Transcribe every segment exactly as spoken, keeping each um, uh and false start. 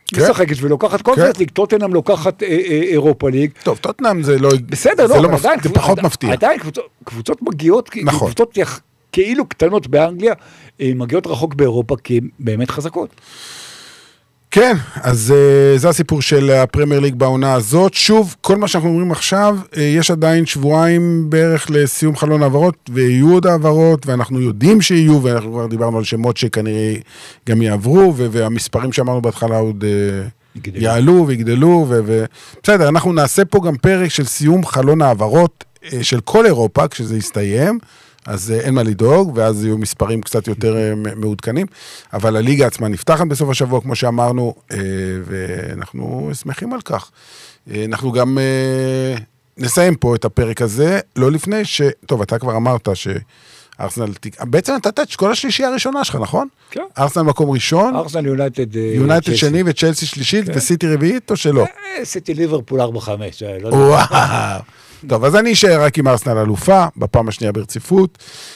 משחקת ולוקחת קונפרנס ליג, טוטנהאם לוקחת אירופה ליג. טוב, טוטנהאם זה לא... בסדר, זה פחות מפתיע. עדיין קבוצות מגיעות, קבוצות כאילו קטנות באנגליה, מגיעות רחוק באירופה, כי הן באמת חזקות. כן, אז זה הסיפור של הפרמייר ליג בעונה הזאת. שוב, כל מה שאנחנו אומרים עכשיו, יש עדיין שבועיים בערך לסיום חלון העברות, ויהיו עוד העברות, ואנחנו יודעים שיהיו, ואנחנו כבר דיברנו על שמות שכנראה גם יעברו, והמספרים שאמרנו בהתחלה עוד יעלו ויגדלו, ובסדר, אנחנו נעשה פה גם פרק של סיום חלון העברות של כל אירופה, כשזה יסתיים, אז אין מה לדאוג, ואז יהיו מספרים קצת יותר מעודכנים, אבל הליגה עצמה נפתחת בסוף השבוע, כמו שאמרנו, ואנחנו שמחים על כך. אנחנו גם נסיים פה את הפרק הזה, לא לפני ש... טוב, אתה כבר אמרת שארסנל... בעצם נתת את כל השלישייה הראשונה שלך, נכון? כן. ארסנל מקום ראשון. ארסנל יונייטד... יונייטד שני וצ'לסי שלישית, וסיטי רביעית או שלא? סיטי ליברפול ארבע חמש. וואו. טוב, אז אני אשאר רק עם ארסנל אלופה, בפעם השנייה ברציפות.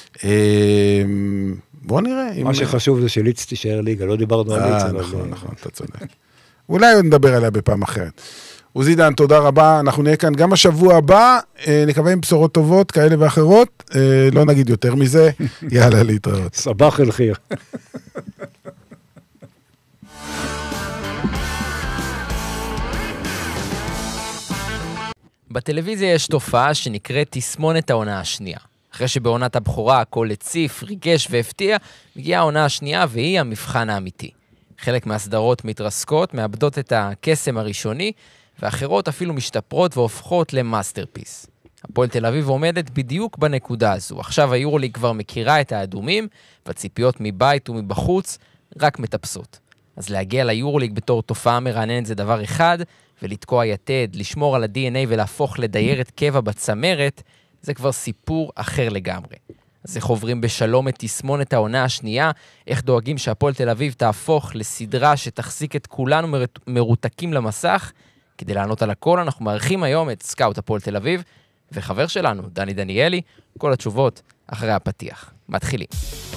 בוא נראה. מה שחשוב זה שליץ תישאר ליגה, לא דיברנו על ליץ. נכון, נכון, אתה צודק. אולי עוד נדבר עליה בפעם אחרת. עוזי דן, תודה רבה, אנחנו נהיה כאן גם השבוע הבא, נקווה עם בשורות טובות כאלה ואחרות, לא נגיד יותר מזה, יאללה להתראות. סבח אל חיר. בטלוויזיה יש תופעה שנקראת תסמונת העונה השנייה. אחרי שבעונת הבכורה הכל הציף, ריגש והפתיע, מגיעה העונה השנייה והיא המבחן האמיתי. חלק מהסדרות מתרסקות, מאבדות את הקסם הראשוני, ואחרות אפילו משתפרות והופכות למאסטרפיס. הפועל תל אביב עומדת בדיוק בנקודה הזו. עכשיו היורוליג כבר מכירה את האדומים, והציפיות מבית ומבחוץ רק מטפסות. אז להגיע ליורוליג בתור תופעה מרעננת זה דבר אחד, ולתקוע יתד, לשמור על ה-די אן איי ולהפוך לדיירת קבע בצמרת, זה כבר סיפור אחר לגמרי. אז איך עוברים בשלום את תסמונת העונה השנייה, איך דואגים שהפועל תל אביב תהפוך לסדרה שתחזיק את כולנו מרותקים למסך, כדי לענות על הכל אנחנו מארחים היום את סקאוט הפועל תל אביב, וחבר שלנו, דני דניאלי, כל התשובות אחרי הפתיח. מתחילים.